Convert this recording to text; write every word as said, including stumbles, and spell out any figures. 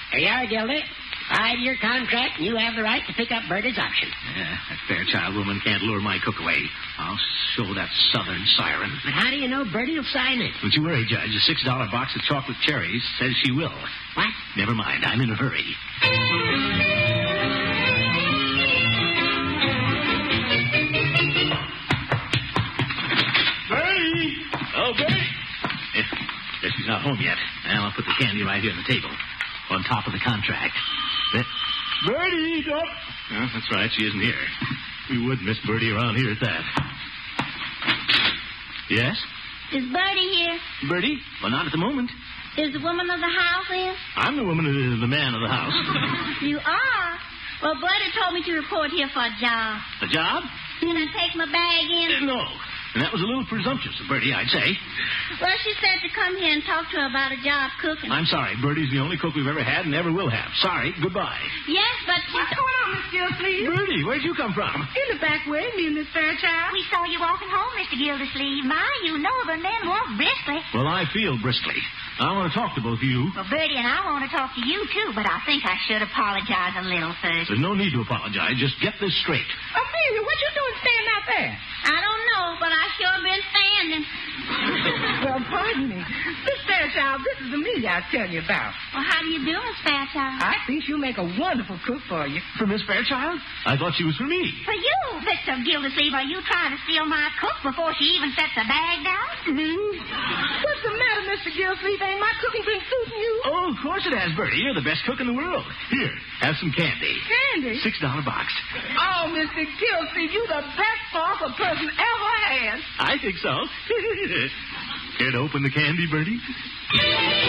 Here you are, Gildy. Five-year contract, and you have the right to pick up Bertie's option. Yeah, that Fairchild woman can't lure my cook away. I'll show that southern siren. But how do you know Bertie will sign it? Don't you worry, Judge. A six dollar box of chocolate cherries says she will. What? Never mind. I'm in a hurry. Bertie! Oh, Bertie! Eh, guess she's not home yet. Well, I'll put the candy right here on the table. On top of the contract. There. Bertie, don't... Oh, that's right. She isn't here. We would miss Bertie around here at that. Yes? Is Bertie here? Bertie? Well, not at the moment. Is the woman of the house in? I'm the woman, uh, the man of the house. You are? Well, Bertie told me to report here for a job. A job? Can I take my bag in? Uh, no. And that was a little presumptuous of Bertie, I'd say. Well, she said to come here and talk to her about a job cooking. I'm sorry. Bertie's the only cook we've ever had and ever will have. Sorry. Goodbye. Yes, but she's... What's going on, Miss Gildersleeve? Bertie, where'd you come from? In the back way, me and Miss Fairchild. We saw you walking home, Mister Gildersleeve. My, you know the men walk briskly. Well, I feel briskly. I want to talk to both of you. Well, Bertie and I want to talk to you, too, but I think I should apologize a little first. There's no need to apologize. Just get this straight. Amelia, what you doing standing out there? I don't know, but I sure been standing. Well, pardon me. Miss Fairchild, this is Amelia I was telling you about. Well, how do you do, Miss Fairchild? I think she'll make a wonderful cook for you. For Miss Fairchild? I thought she was for me. For you, Mister Gildersleeve, are you trying to steal my cook before she even sets the bag down? Me? What's the matter, Mister Gildersleeve? Ain't my cooking been suiting you? Oh, of course it has, Bertie. You're the best cook in the world. Here, have some candy. Candy? Six dollar box. Oh, Mister Gildersleeve, you the best boss a person ever had. I think so. Care to open the candy, Bertie?